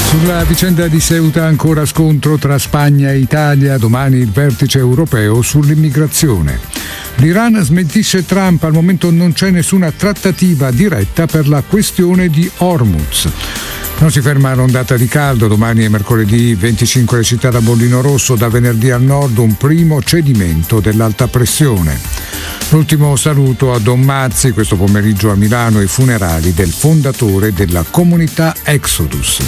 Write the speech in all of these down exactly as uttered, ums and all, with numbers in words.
Sulla vicenda di Ceuta ancora scontro tra Spagna e Italia, domani il vertice europeo sull'immigrazione. L'Iran smentisce Trump, al momento non c'è nessuna trattativa diretta per la questione di Hormuz. Non si ferma l'ondata di caldo, domani è mercoledì venticinque le città da bollino rosso, da venerdì al nord un primo cedimento dell'alta pressione. L'ultimo saluto a Don Mazzi, questo pomeriggio a Milano i funerali del fondatore della comunità Exodus.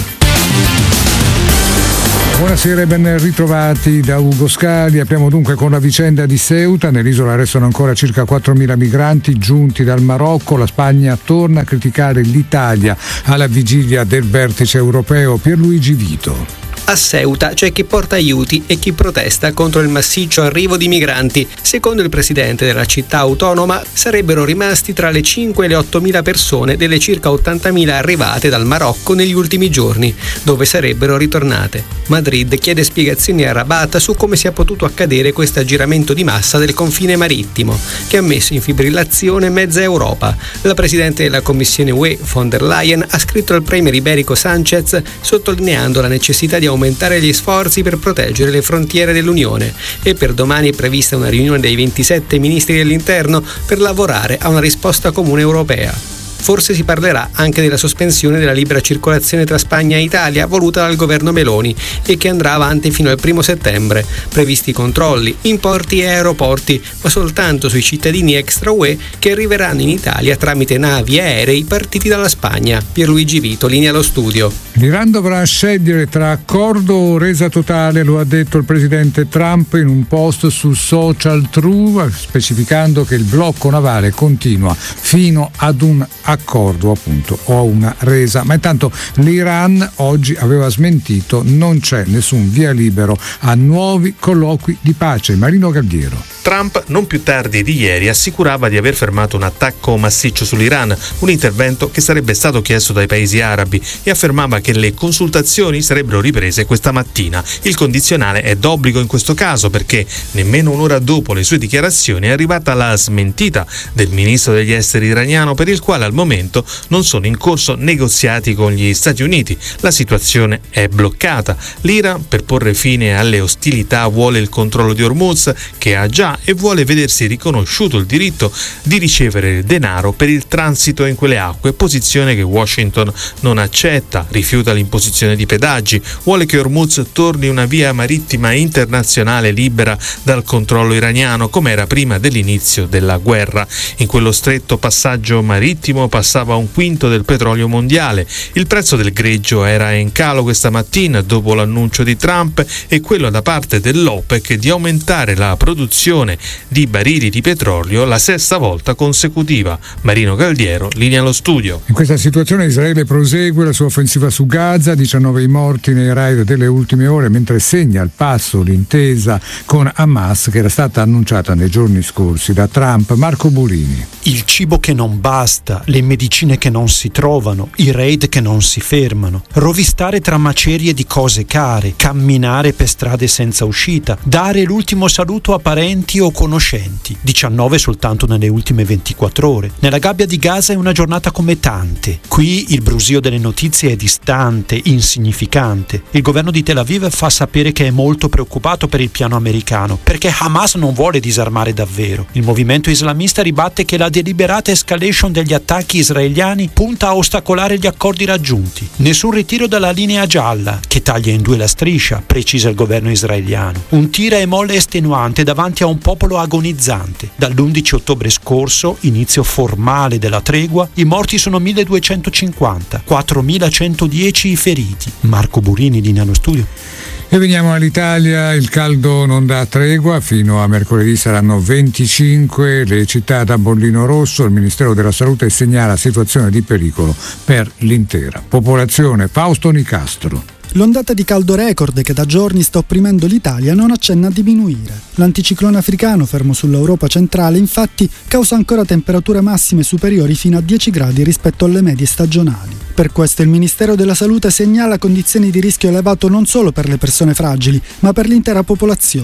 Buonasera e ben ritrovati da Ugo Scali. Apriamo dunque con la vicenda di Ceuta. Nell'isola restano ancora circa quattromila migranti giunti dal Marocco. La Spagna torna a criticare l'Italia alla vigilia del vertice europeo. Pierluigi Vito. A Ceuta c'è chi porta aiuti e chi protesta contro il massiccio arrivo di migranti. Secondo il presidente della città autonoma sarebbero rimasti tra le cinque e le ottomila persone delle circa ottantamila arrivate dal Marocco negli ultimi giorni, dove sarebbero ritornate. Madrid chiede spiegazioni a Rabat su come sia potuto accadere questo aggiramento di massa del confine marittimo, che ha messo in fibrillazione mezza Europa. La presidente della Commissione U E, von der Leyen, ha scritto al premier iberico Sánchez sottolineando la necessità di aumentare gli sforzi per proteggere le frontiere dell'Unione, e per domani è prevista una riunione dei ventisette ministri dell'interno per lavorare a una risposta comune europea. Forse si parlerà anche della sospensione della libera circolazione tra Spagna e Italia voluta dal governo Meloni e che andrà avanti fino al primo settembre. Previsti controlli in porti e aeroporti, ma soltanto sui cittadini extra U E che arriveranno in Italia tramite navi e aerei partiti dalla Spagna. Pierluigi Vito, linea allo studio. L'Iran dovrà scegliere tra accordo o resa totale, lo ha detto il presidente Trump in un post su Social True, specificando che il blocco navale continua fino ad un accordo appunto o a una resa. Ma intanto l'Iran oggi aveva smentito, non c'è nessun via libero a nuovi colloqui di pace. Marino Galdiero. Trump non più tardi di ieri assicurava di aver fermato un attacco massiccio sull'Iran, un intervento che sarebbe stato chiesto dai paesi arabi, e affermava che le consultazioni sarebbero riprese questa mattina. Il condizionale è d'obbligo in questo caso perché nemmeno un'ora dopo le sue dichiarazioni è arrivata la smentita del ministro degli esteri iraniano, per il quale al momento non sono in corso negoziati con gli Stati Uniti. La situazione è bloccata. L'Iran, per porre fine alle ostilità, vuole il controllo di Hormuz, che ha già, e vuole vedersi riconosciuto il diritto di ricevere denaro per il transito in quelle acque, posizione che Washington non accetta. Rifiuta l'imposizione di pedaggi, vuole che Hormuz torni una via marittima internazionale libera dal controllo iraniano, come era prima dell'inizio della guerra. In quello stretto passaggio marittimo passava un quinto del petrolio mondiale. Il prezzo del greggio era in calo questa mattina dopo l'annuncio di Trump e quello da parte dell'OPEC di aumentare la produzione di barili di petrolio la sesta volta consecutiva. Marino Galdiero, linea allo studio. In questa situazione Israele prosegue la sua offensiva su Gaza, diciannove i morti nei raid delle ultime ore, mentre segna al passo l'intesa con Hamas che era stata annunciata nei giorni scorsi da Trump. Marco Burini. Il cibo che non basta, le medicine che non si trovano, i raid che non si fermano, rovistare tra macerie di cose care, camminare per strade senza uscita, dare l'ultimo saluto a parenti o conoscenti, diciannove soltanto nelle ultime ventiquattro ore. Nella gabbia di Gaza è una giornata come tante. Qui il brusio delle notizie è distante, insignificante. Il governo di Tel Aviv fa sapere che è molto preoccupato per il piano americano, perché Hamas non vuole disarmare davvero. Il movimento islamista ribatte che la deliberata escalation degli attacchi israeliani punta a ostacolare gli accordi raggiunti. Nessun ritiro dalla linea gialla, che taglia in due la striscia, precisa il governo israeliano. Un tira e molla estenuante davanti a un popolo agonizzante. Dall'undici ottobre scorso, inizio formale della tregua, i morti sono milleduecentocinquanta, quattromilacentodieci i feriti. Marco Burini, linea allo studio. E veniamo all'Italia, il caldo non dà tregua, fino a mercoledì saranno venticinque le città da bollino rosso, il Ministero della Salute segnala situazione di pericolo per l'intera popolazione. Fausto Nicastro. L'ondata di caldo record che da giorni sta opprimendo l'Italia non accenna a diminuire. L'anticiclone africano, fermo sull'Europa centrale, infatti, causa ancora temperature massime superiori fino a dieci gradi rispetto alle medie stagionali. Per questo il Ministero della Salute segnala condizioni di rischio elevato non solo per le persone fragili, ma per l'intera popolazione.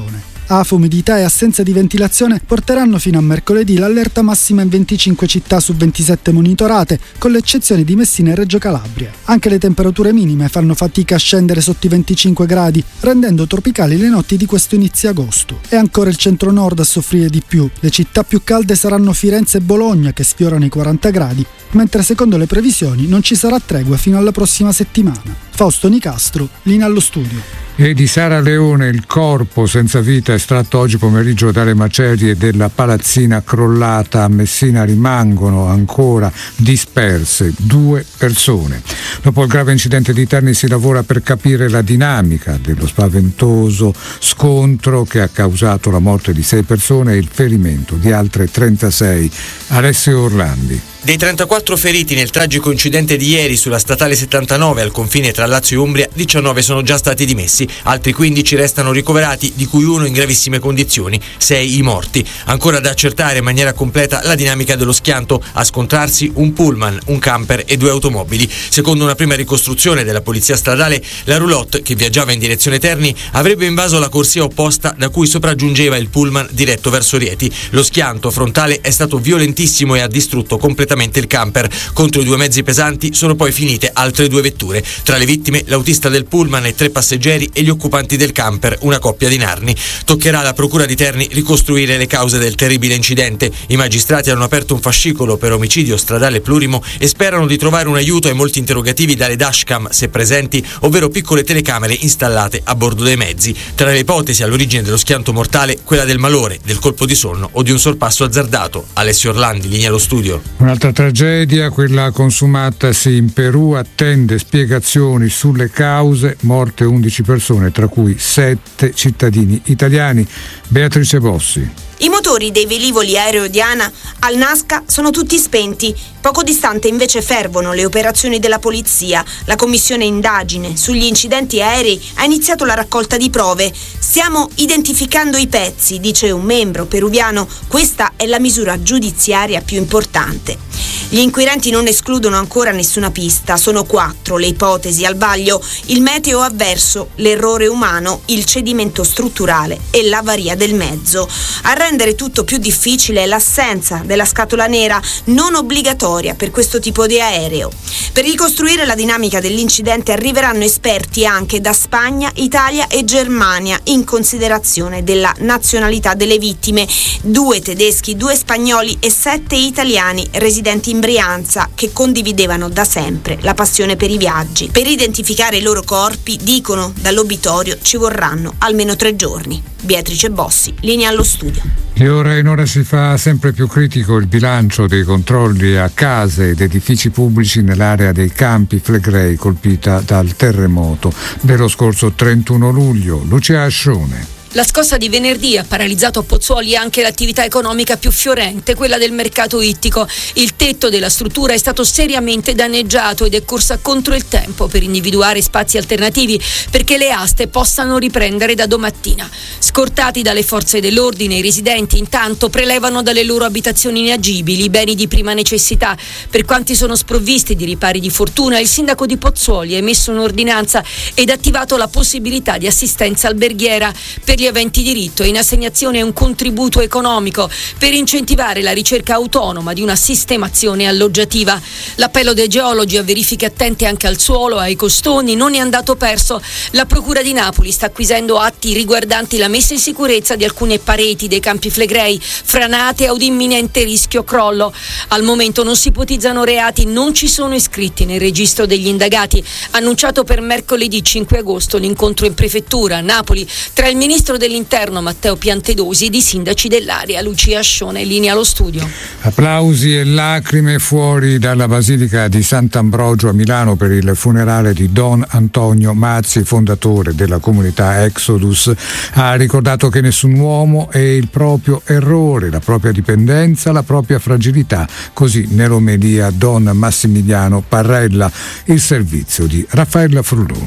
Afa, umidità e assenza di ventilazione porteranno fino a mercoledì l'allerta massima in venticinque città su ventisette monitorate, con l'eccezione di Messina e Reggio Calabria. Anche le temperature minime fanno fatica a scendere sotto i venticinque gradi, rendendo tropicali le notti di questo inizio agosto. È ancora il centro-nord a soffrire di più. Le città più calde saranno Firenze e Bologna, che sfiorano i quaranta gradi, mentre secondo le previsioni non ci sarà tregua fino alla prossima settimana. Fausto Nicastro, linea allo studio. E di Sara Leone, il corpo senza vita estratto oggi pomeriggio dalle macerie della palazzina crollata a Messina. Rimangono ancora disperse due persone. Dopo il grave incidente di Terni si lavora per capire la dinamica dello spaventoso scontro che ha causato la morte di sei persone e il ferimento di altre trentasei. Alessio Orlandi. Dei trentaquattro feriti nel tragico incidente di ieri sulla statale settantanove al confine tra Lazio e Umbria, diciannove sono già stati dimessi, altri quindici restano ricoverati, di cui uno in gravissime condizioni, sei i morti. Ancora da accertare in maniera completa la dinamica dello schianto, a scontrarsi un pullman, un camper e due automobili. Secondo una prima ricostruzione della polizia stradale, la roulotte, che viaggiava in direzione Terni, avrebbe invaso la corsia opposta da cui sopraggiungeva il pullman diretto verso Rieti. Lo schianto frontale è stato violentissimo e ha distrutto completamente il camper. Contro i due mezzi pesanti sono poi finite altre due vetture. Tra le vittime l'autista del pullman e tre passeggeri e gli occupanti del camper, una coppia di Narni. Toccherà alla procura di Terni ricostruire le cause del terribile incidente. I magistrati hanno aperto un fascicolo per omicidio stradale plurimo e sperano di trovare un aiuto ai molti interrogativi dalle dashcam, se presenti, ovvero piccole telecamere installate a bordo dei mezzi. Tra le ipotesi all'origine dello schianto mortale, quella del malore, del colpo di sonno o di un sorpasso azzardato. Alessio Orlandi, linea allo studio. Un'altra tragedia, quella consumatasi in Perù, attende spiegazioni sulle cause, morte undici persone, tra cui sette cittadini italiani. Beatrice Bossi. I motori dei velivoli aereo di ANA al Nasca sono tutti spenti. Poco distante invece fervono le operazioni della polizia. La commissione indagine sugli incidenti aerei ha iniziato la raccolta di prove. Stiamo identificando i pezzi, dice un membro peruviano. Questa è la misura giudiziaria più importante. Gli inquirenti non escludono ancora nessuna pista. Sono quattro le ipotesi al vaglio: il meteo avverso, l'errore umano, il cedimento strutturale e l'avaria del mezzo. A rendere tutto più difficile è l'assenza della scatola nera, non obbligatoria per questo tipo di aereo. Per ricostruire la dinamica dell'incidente arriveranno esperti anche da Spagna, Italia e Germania, in considerazione della nazionalità delle vittime: due tedeschi, due spagnoli e sette italiani residenti in Brianza, che condividevano da sempre la passione per i viaggi. Per identificare i loro corpi, dicono dall'obitorio, ci vorranno almeno tre giorni. Beatrice Bossi, linea allo studio. Di ora in ora si fa sempre più critico il bilancio dei controlli a case ed edifici pubblici nell'area dei Campi Flegrei colpita dal terremoto dello scorso trentuno luglio. Lucia Ascione. La scossa di venerdì ha paralizzato a Pozzuoli anche l'attività economica più fiorente, quella del mercato ittico. Il tetto della struttura è stato seriamente danneggiato ed è corsa contro il tempo per individuare spazi alternativi perché le aste possano riprendere da domattina. Scortati dalle forze dell'ordine, i residenti intanto prelevano dalle loro abitazioni inagibili i beni di prima necessità. Per quanti sono sprovvisti di ripari di fortuna, il sindaco di Pozzuoli ha emesso un'ordinanza ed attivato la possibilità di assistenza alberghiera per gli aventi diritto. In assegnazione un contributo economico per incentivare la ricerca autonoma di una sistemazione alloggiativa. L'appello dei geologi a verifiche attente anche al suolo, ai costoni, non è andato perso. La Procura di Napoli sta acquisendo atti riguardanti la messa in sicurezza di alcune pareti dei Campi Flegrei, franate o di imminente rischio crollo. Al momento non si ipotizzano reati, non ci sono iscritti nel registro degli indagati. Annunciato per mercoledì cinque agosto l'incontro in prefettura a Napoli tra il ministro dell'Interno Matteo Piantedosi ed i sindaci dell'area. Lucia Ascione, linea allo studio. Applausi e lacrime fuori dalla Basilica di Sant'Ambrogio a Milano per il funerale di Don Antonio Mazzi, fondatore della comunità Exodus. Ha ricordato che nessun uomo è il proprio errore, la propria dipendenza, la propria fragilità. Così nell'omelia Don Massimiliano Parrella. Il servizio di Raffaella Frullone.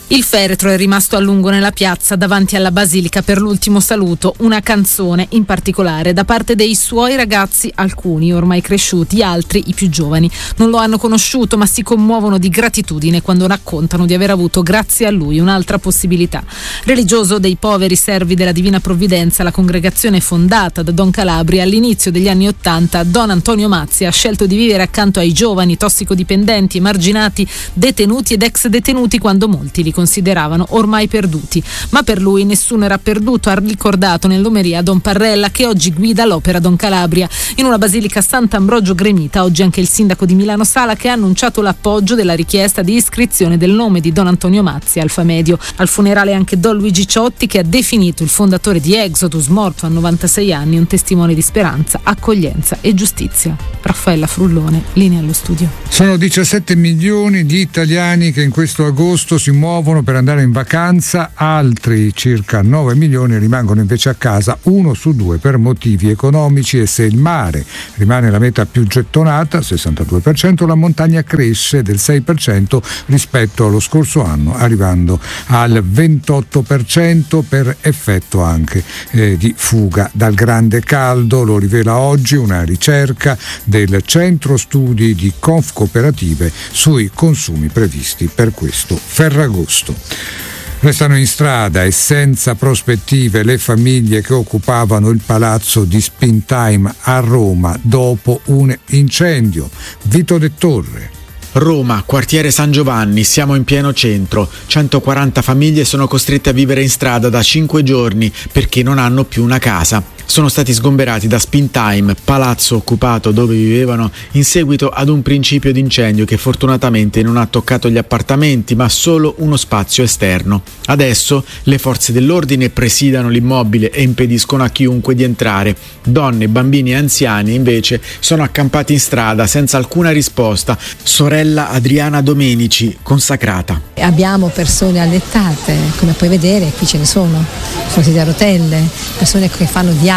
Il feretro è rimasto a lungo nella piazza davanti alla basilica per l'ultimo saluto, una canzone in particolare da parte dei suoi ragazzi, alcuni ormai cresciuti, altri i più giovani. Non lo hanno conosciuto ma si commuovono di gratitudine quando raccontano di aver avuto grazie a lui un'altra possibilità. Religioso dei poveri servi della Divina Provvidenza, la congregazione fondata da Don Calabria all'inizio degli anni Ottanta, Don Antonio Mazzi ha scelto di vivere accanto ai giovani, tossicodipendenti, emarginati, detenuti ed ex detenuti quando molti li consideravano ormai perduti, ma per lui nessuno era perduto, ha ricordato nell'omeria Don Parrella, che oggi guida l'opera Don Calabria in una basilica Sant'Ambrogio Gremita. Oggi anche il sindaco di Milano Sala, che ha annunciato l'appoggio della richiesta di iscrizione del nome di Don Antonio Mazzi al Famedio. Al funerale anche Don Luigi Ciotti, che ha definito il fondatore di Exodus, morto a novantasei anni, un testimone di speranza, accoglienza e giustizia. Raffaella Frullone, linea allo studio. Sono diciassette milioni di italiani che in questo agosto si muovono per andare in vacanza, altri circa nove milioni rimangono invece a casa, uno su due per motivi economici, e se il mare rimane la meta più gettonata, sessantadue per cento, la montagna cresce del sei per cento rispetto allo scorso anno, arrivando al ventotto per cento per effetto anche eh, di fuga dal grande caldo. Lo rivela oggi una ricerca del Centro Studi di Confcooperative sui consumi previsti per questo Ferragosto. Restano in strada e senza prospettive le famiglie che occupavano il palazzo di Spintime a Roma dopo un incendio. Vito De Torre. Roma, quartiere San Giovanni, siamo in pieno centro. centoquaranta famiglie sono costrette a vivere in strada da cinque giorni perché non hanno più una casa. Sono stati sgomberati da Spintime, palazzo occupato dove vivevano in seguito ad un principio di incendio che fortunatamente non ha toccato gli appartamenti ma solo uno spazio esterno. Adesso le forze dell'ordine presidiano l'immobile e impediscono a chiunque di entrare. Donne, bambini e anziani invece sono accampati in strada senza alcuna risposta. Sorella Adriana Domenici, consacrata. Abbiamo persone allettate, come puoi vedere qui ce ne sono, sono sedie a rotelle, persone che fanno dialisi,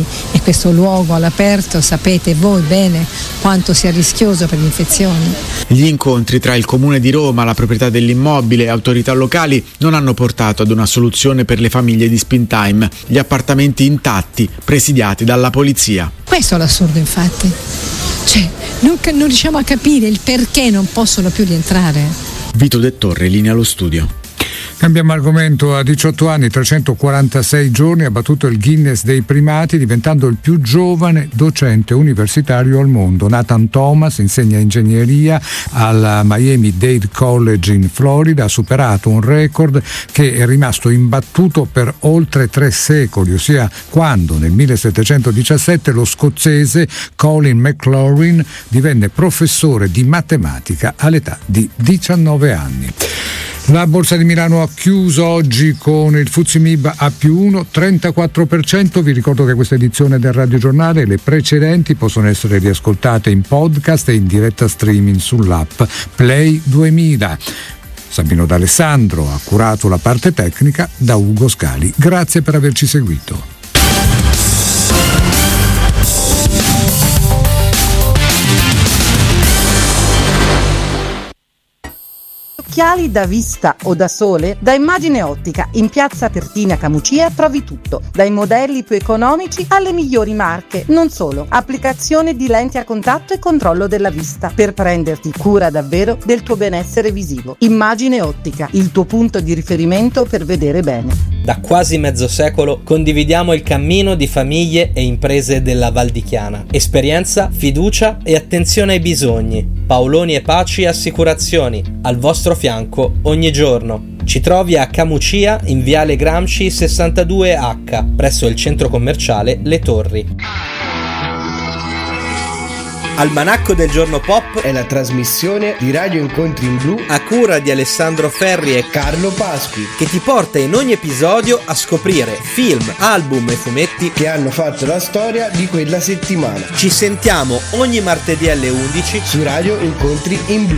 e questo luogo all'aperto sapete voi bene quanto sia rischioso per le infezioni. Gli incontri tra il Comune di Roma, la proprietà dell'immobile e autorità locali non hanno portato ad una soluzione per le famiglie di Spintime, gli appartamenti intatti presidiati dalla polizia. Questo è l'assurdo, infatti, cioè non, non riusciamo a capire il perché non possono più rientrare. Vito De Torre, linea allo studio. Cambiamo argomento. A diciotto anni, trecentoquarantasei giorni, ha battuto il Guinness dei primati diventando il più giovane docente universitario al mondo. Nathan Thomas insegna ingegneria alla Miami-Dade College in Florida, ha superato un record che è rimasto imbattuto per oltre tre secoli, ossia quando nel millesettecentodiciassette lo scozzese Colin McLaurin divenne professore di matematica all'età di diciannove anni. La borsa di Milano ha chiuso oggi con il F T S E M I B A più uno, trentaquattro per cento. Vi ricordo che questa edizione del Radio Giornale e le precedenti possono essere riascoltate in podcast e in diretta streaming sull'app Play duemila. Sabino D'Alessandro ha curato la parte tecnica, da Ugo Scali. Grazie per averci seguito. Occhiali da vista o da sole? Da Immagine Ottica in piazza Pertina Camucia trovi tutto, dai modelli più economici alle migliori marche. Non solo, applicazione di lenti a contatto e controllo della vista per prenderti cura davvero del tuo benessere visivo. Immagine Ottica, il tuo punto di riferimento per vedere bene. Da quasi mezzo secolo condividiamo il cammino di famiglie e imprese della Val di Chiana. Esperienza, fiducia e attenzione ai bisogni. Paoloni e Paci Assicurazioni, al vostro fianco ogni giorno. Ci trovi a Camucia in Viale Gramsci sessantadue acca, presso il centro commerciale Le Torri. Almanacco del Giorno Pop è la trasmissione di Radio Incontri in Blu a cura di Alessandro Ferri e Carlo Pasqui, che ti porta in ogni episodio a scoprire film, album e fumetti che hanno fatto la storia di quella settimana. Ci sentiamo ogni martedì alle undici su Radio Incontri in Blu.